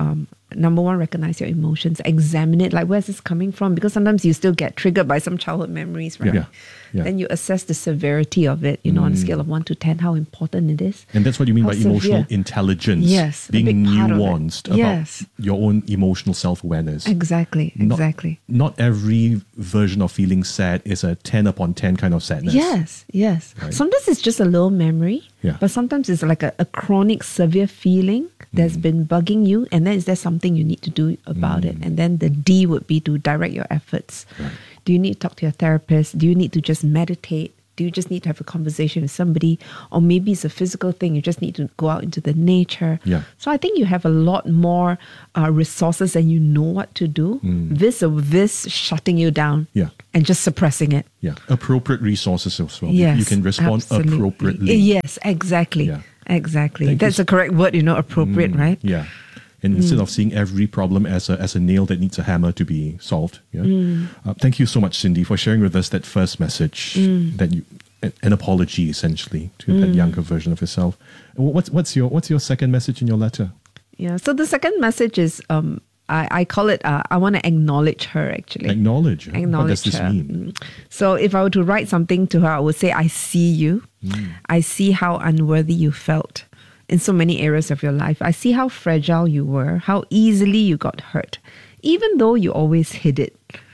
number one, recognize your emotions, examine it, like where's this coming from? Because sometimes you still get triggered by some childhood memories, right? Yeah. Yeah. Then you assess the severity of it, you know, on a scale of one to ten, how important it is. And that's what you mean How by emotional severe. intelligence. Yes, a being big part of it. nuanced about Yes. your own emotional self-awareness. Exactly, Not- exactly. Not every version of feeling sad is a ten upon ten kind of sadness. Yes, yes. Right. Sometimes it's just a little memory, Yeah. but sometimes it's like a, a chronic, severe feeling that's Mm. been bugging you, and then is there something you need to do about it? And then the D would be to direct your efforts. Do you need to talk to your therapist? Do you need to just meditate? Do you just need to have a conversation with somebody? Or maybe it's a physical thing, you just need to go out into the nature. Yeah. So I think you have a lot more uh, resources and you know what to do. Mm. This or this shutting you down Yeah. and just suppressing it. Yeah. Appropriate resources as well. You- Yes, You can respond absolutely. appropriately. Yes, exactly. Yeah. Exactly. Thank you That's so- the correct word, you know, appropriate, Mm, right? Yeah. And Mm. instead of seeing every problem as a, as a nail that needs a hammer to be solved. Yeah. Mm. Uh, thank you so much, Cindy, for sharing with us that first message, Mm. that you, an, an apology essentially to that Mm. younger version of yourself. And wh- What's what's your what's your second message in your letter? Yeah. So the second message is um I, I call it uh, I want to acknowledge her actually. Acknowledge. huh? Acknowledge what does this her. mean? Mm. So if I were to write something to her, I would say, I see you. Mm. I see how unworthy you felt in so many areas of your life. I see how fragile you were, how easily you got hurt, even though you always hid it.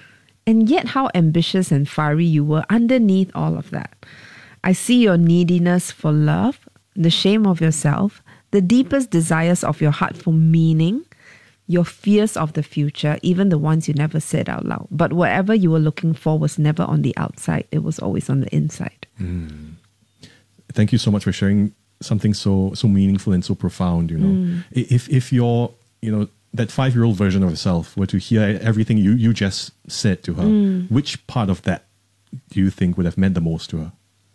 And yet how ambitious and fiery you were underneath all of that. I see your neediness for love, the shame of yourself, the deepest desires of your heart for meaning, your fears of the future, even the ones you never said out loud. But whatever you were looking for was never on the outside, it was always on the inside. Mm. Thank you so much for sharing something so so meaningful and so profound. You know, Mm. I- if if your you know that five year old version of yourself were to hear everything you you just said to her, Mm. which part of that do you think would have meant the most to her?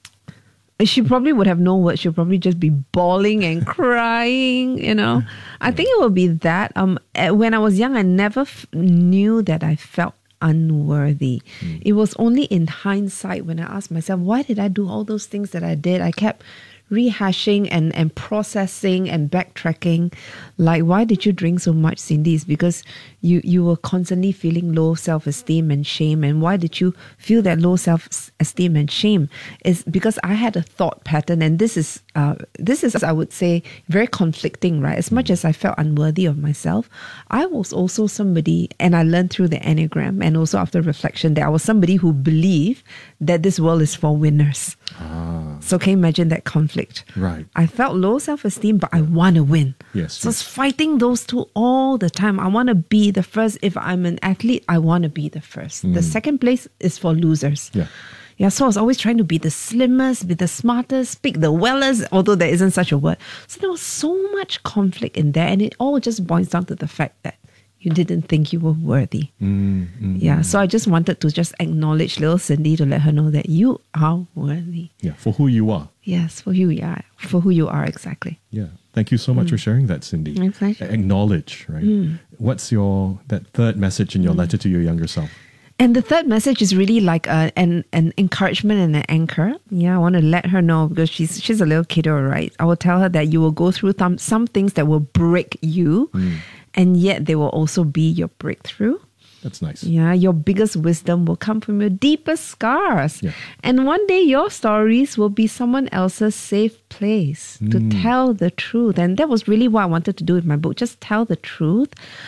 She probably would have no words. She'll probably just be bawling and crying, you know. I think it would be that. Um, eh, when I was young, I never f- knew that I felt unworthy. It was only in hindsight when I asked myself, why did I do all those things that I did? I kept rehashing and, and processing and backtracking. Like, why did you drink so much, Cindy? It's because you, you were constantly feeling low self-esteem and shame. And why did you feel that low self-esteem and shame? It's because I had a thought pattern, and this is, uh, this is, I would say, very conflicting, right? As much as I felt unworthy of myself, I was also somebody, and I learned through the Enneagram and also after reflection, that I was somebody who believed that this world is for winners. Ah, So can you imagine that conflict? right. I felt low self-esteem, but I want to win. Yes. So it's fighting those two all the time. I want to be the first. If I'm an athlete, I want to be the first. The Mm. second place is for losers. Yeah. Yeah, so I was always trying to be the slimmest, be the smartest, speak the wellest, although there isn't such a word. So there was so much conflict in there, and it all just boils down to the fact that you didn't think you were worthy. Mm, mm, Yeah, so I just wanted to just acknowledge little Cindy to let her know that you are worthy. Yeah, for who you are. Yes, for who you are, for who you are exactly. Yeah. Thank you so much Mm. for sharing that, Cindy. My pleasure. Acknowledge, right? Mm. What's your that third message in your letter to your younger self? And the third message is really like a, an an encouragement and an anchor. Yeah, I want to let her know because she's she's a little kiddo, right? I will tell her that you will go through some some things that will break you, Mm. and yet they will also be your breakthrough. That's nice. Yeah, your biggest wisdom will come from your deepest scars. Yeah. And one day your stories will be someone else's safe place to Mm. tell the truth. And that was really what I wanted to do with my book, just tell the truth.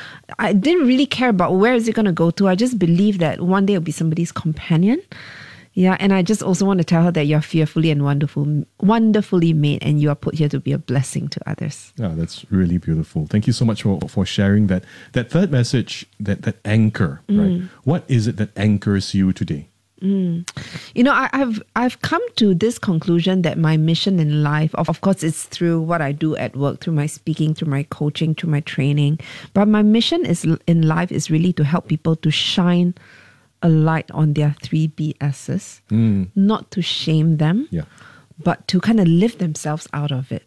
I didn't really care about where is it going to go to. I just believe that one day it'll be somebody's companion. Yeah, and I just also want to tell her that you're fearfully and wonderful, wonderfully made, and you are put here to be a blessing to others. Yeah, that's really beautiful. Thank you so much for, for sharing that. That third message, that, that anchor, right? Mm. What is it that anchors you today? Mm. You know, I, I've I've come to this conclusion that my mission in life, of, of course, it's through what I do at work, through my speaking, through my coaching, through my training. But my mission is in life is really to help people to shine a light on their three B S's, Mm. not to shame them, Yeah. but to kind of lift themselves out of it.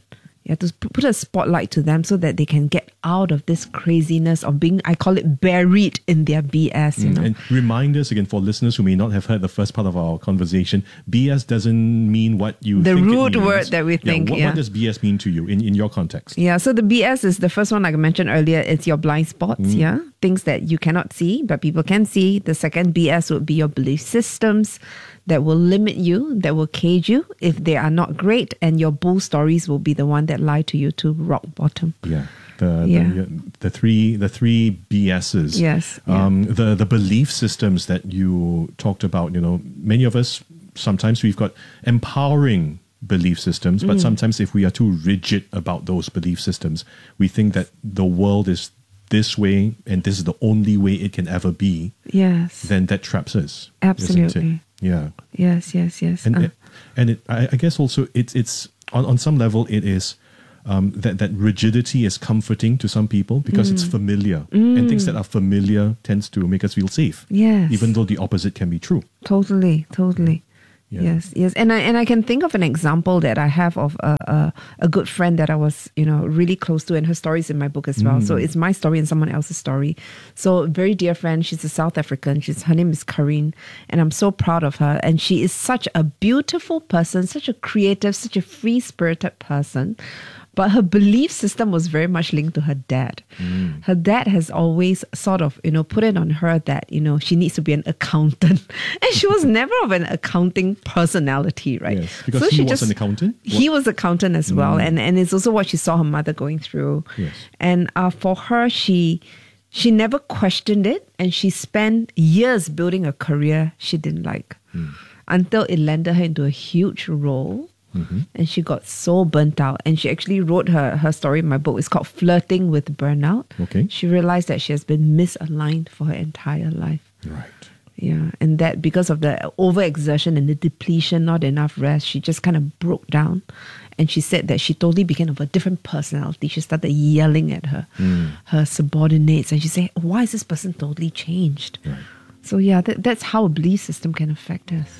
Yeah, to p- put a spotlight to them so that they can get out of this craziness of being, I call it, buried in their B S, you Mm, know. And remind us again, for listeners who may not have heard the first part of our conversation, B S doesn't mean what you The think it root means. word that we Yeah, think, what, yeah. what does B S mean to you in, in your context? Yeah, so the B S is the first one, like I mentioned earlier, it's your blind spots, Mm. yeah? Things that you cannot see, but people can see. The second B S would be your belief systems that will limit you, that will cage you if they are not great, and your bull stories will be the one that lie to you to rock bottom. Yeah. The, Yeah. the, the three the three B S's. Yes, Um, the the belief systems that you talked about, you know, many of us, sometimes we've got empowering belief systems, but Mm. sometimes if we are too rigid about those belief systems, we think that the world is this way and this is the only way it can ever be, Yes. then that traps us. isn't it? Absolutely. Yeah. Yes, yes, yes. And Uh, it, and it, I, I guess also it's it's on, on some level it is um, that that rigidity is comforting to some people because it's Mm. familiar, Mm. and things that are familiar tends to make us feel safe. Yes. Even though the opposite can be true. Totally, totally. Yeah. Yes, yes, and I and I can think of an example that I have of a, a a good friend that I was, you know, really close to, and her story is in my book as well. So Mm. it's my story and someone else's story. So a very dear friend. She's a South African. She's her name is Karine, and I'm so proud of her. And she is such a beautiful person, such a creative, such a free spirited person. But her belief system was very much linked to her dad. Mm. Her dad has always sort of, you know, put it on her that, you know, she needs to be an accountant. And she was never of an accounting personality, right? Yes, because So he she was just- an accountant. He was accountant as well. Mm. And, and it's also what she saw her mother going through. Yes. And uh, for her, she she never questioned it. And she spent years building a career she didn't like Mm. until it landed her into a huge role. Mm-hmm. And she got so burnt out. And she actually wrote her, her story in my book. It's called Flirting with Burnout. Okay. She realized that she has been misaligned for her entire life. Right. Yeah. And that because of the overexertion and the depletion, not enough rest, she just kind of broke down. And she said that she totally became of a different personality. She started yelling at her, Mm. her subordinates. And she said, why is this person totally changed? Right. So yeah, that, that's how a belief system can affect us.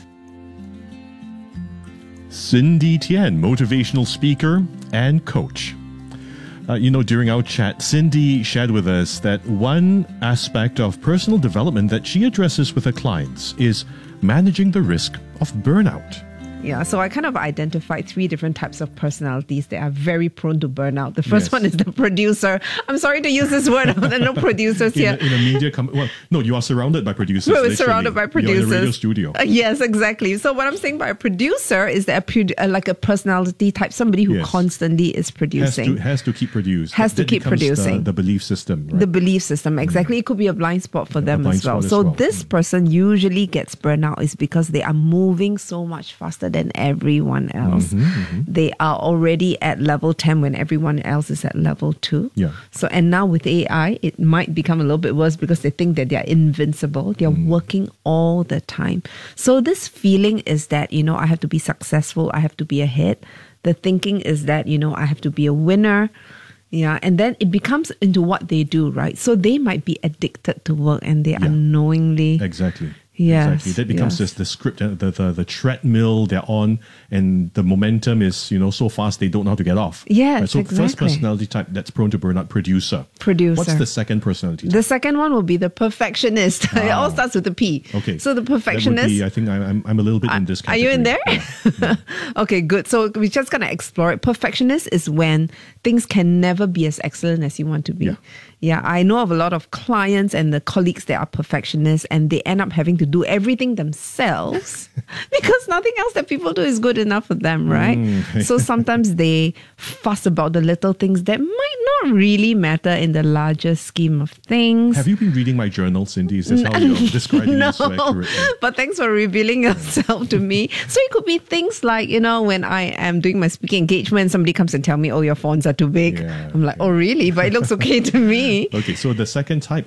Cindy Tian, motivational speaker and coach. Uh, you know, during our chat, Cindy shared with us that one aspect of personal development that she addresses with her clients is managing the risk of burnout. Yeah, so I kind of identified three different types of personalities that are very prone to burnout. The first Yes. one is the producer. I'm sorry to use this word, there are no producers In here. a, in a media company, well, no, you are surrounded by producers. We're literally. surrounded by producers. You're in a radio studio. Uh, yes, exactly. So what I'm saying by a producer is that a produ- uh, like a personality type, somebody who Yes. constantly is Has producing. to, has to keep produced. Has to That keep becomes the- producing. The, belief system. Right? The belief system, exactly. It could be a blind spot for them blind as well. spot as So well. this person usually gets burnout is because they are moving so much faster than everyone else. Mhm, mhm. They are already at level ten when everyone else is at level two. Yeah. So, and now with A I, it might become a little bit worse because they think that they are invincible. They're Mm. working all the time. So this feeling is that, you know, I have to be successful. I have to be ahead. The thinking is that, you know, I have to be a winner. Yeah. And then it becomes into what they do, right? So they might be addicted to work and they unknowingly. Exactly. Yes, Exactly. That becomes yes. just the script, uh, the, the the treadmill they're on, and the momentum is, you know, so fast they don't know how to get off. Yes, So first exactly. personality type that's prone to burnout, producer. Producer. What's the second personality type? The second one will be the perfectionist. It all starts with a P. Okay. So the That would perfectionist. be, I think I'm, I'm, I'm a little bit in this Are category. you in there? Okay, good. So we're just going to explore it. Perfectionist is when things can never be as excellent as you want to be. Yeah. Yeah, I know of a lot of clients and the colleagues that are perfectionists and they end up having to do everything themselves because nothing else that people do is good enough for them, right? Mm. So sometimes they fuss about the little things that might not really matter in the larger scheme of things. Have you been reading my journal, Cindy? Is this how you're describing No, this so accurately? but thanks for revealing yourself to me. So it could be things like, you know, when I am doing my speaking engagement, somebody comes and tell me, oh, your fonts are too big. Yeah, I'm like, oh, really? But it looks okay to me. Okay, so the second type is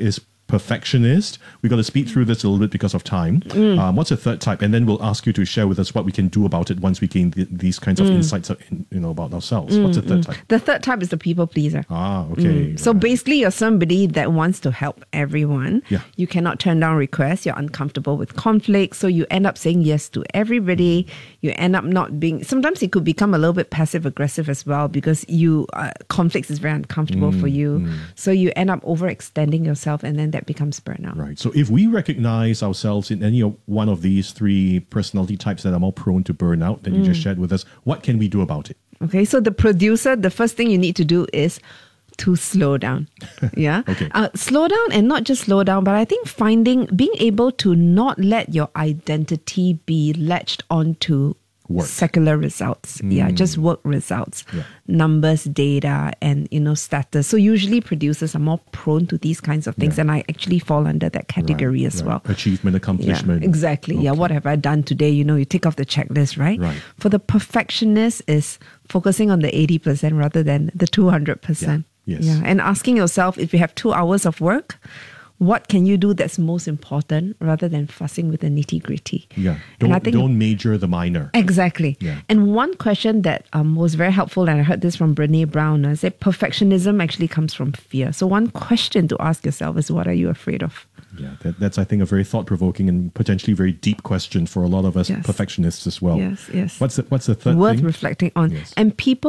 perfectionist. We've got to speed through this a little bit because of time. Mm. Um, what's the third type? And then we'll ask you to share with us what we can do about it once we gain th- these kinds of Mm. insights, in, you know, about ourselves. Mm, What's the third mm. type? The third type is the people pleaser. Ah, okay. Mm. So basically, you're somebody that wants to help everyone. Yeah. You cannot turn down requests. You're uncomfortable with conflict. So you end up saying yes to everybody. You end up not being, sometimes it could become a little bit passive aggressive as well because you, uh, conflicts is very uncomfortable Mm, for you. mm. So you end up overextending yourself and then that becomes burnout. Right. So if we recognize ourselves in any of one of these three personality types that are more prone to burnout that you just Mm. shared with us, what can we do about it? Okay, so the producer, the first thing you need to do is to slow down. Yeah. Okay. Uh, slow down and not just slow down, but I think finding, being able to not let your identity be latched onto Work. secular results. Yeah, Mm. just work results, Yeah. numbers, data, and you know status. So usually producers are more prone to these kinds of things, Yeah. and I actually fall under that category Right, as right. well. Achievement, accomplishment. Yeah, exactly. Yeah, what have I done today? You know, you tick off the checklist, right? Right. For the perfectionist is focusing on the eighty percent rather than the two hundred percent. Yeah. Yes. Yeah, and asking yourself if you have two hours of work, what can you do that's most important rather than fussing with the nitty gritty? Yeah. And Don't, I think- don't major the minor. Exactly. Yeah. And one question that um, was very helpful, and I heard this from Brene Brown, is that perfectionism actually comes from fear. So one question to ask yourself is, what are you afraid of? Yeah, that, that's, I think, a very thought-provoking and potentially very deep question for a lot of us Yes. perfectionists as well. Yes, yes. What's the, what's the third Worth thing? reflecting on. Yes. And people